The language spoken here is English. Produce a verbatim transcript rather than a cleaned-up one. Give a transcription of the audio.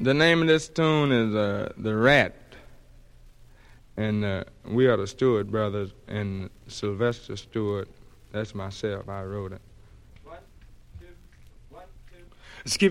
The name of this tune is uh, The Rat. And uh, we are the Stewart brothers, and Sylvester Stewart, that's myself, I wrote it. One, two, one, two. Skip